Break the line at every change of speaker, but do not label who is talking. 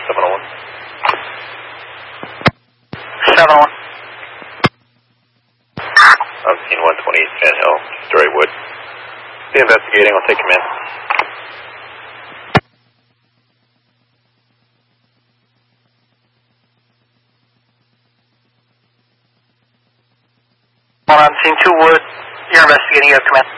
701.
701.
I've seen 120 Fan Hill, Storywood. The investigating, I'll take command.
On scene 2 Wood, you're investigating, you have command.